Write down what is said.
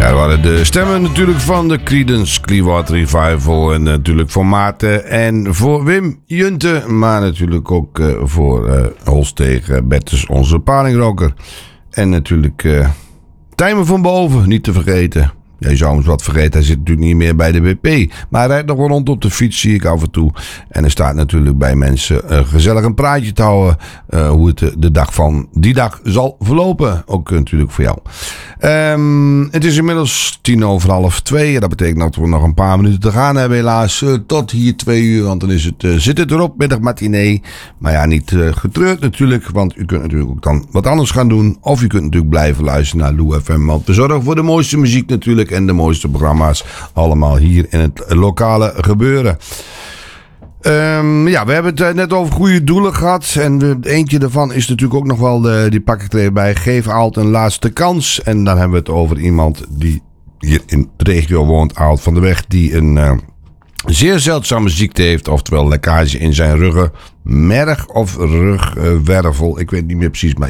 Ja, dat waren de stemmen natuurlijk van de Creedence Clearwater Revival. En natuurlijk voor Maarten en voor Wim Junte. Maar natuurlijk ook voor Holsteeg Bertus, onze palingroker. En natuurlijk Tijmen van Boven, niet te vergeten. Ja, je zou hem eens wat vergeten, hij zit natuurlijk niet meer bij de BP. Maar hij rijdt nog wel rond op de fiets, zie ik af en toe. En er staat natuurlijk bij mensen gezellig een praatje te houden. Hoe het de dag van die dag zal verlopen. Ook natuurlijk voor jou. Het is inmiddels 1:50. Dat betekent dat we nog een paar minuten te gaan hebben helaas. Tot hier 2 uur, want dan is zit het erop. Middagmatinee. Maar ja, niet getreurd natuurlijk. Want u kunt natuurlijk ook dan wat anders gaan doen. Of u kunt natuurlijk blijven luisteren naar Lou FM. Want we zorgen voor de mooiste muziek natuurlijk. En de mooiste programma's allemaal hier in het lokale gebeuren. Ja, we hebben het net over goede doelen gehad. En eentje daarvan is natuurlijk ook nog wel, die pak ik er even bij. Geef Aalt een laatste kans. En dan hebben we het over iemand die hier in de regio woont, Aalt van de Weg. Die een zeer zeldzame ziekte heeft. Oftewel lekkage in zijn ruggenmerg of rugwervel. Ik weet niet meer precies, maar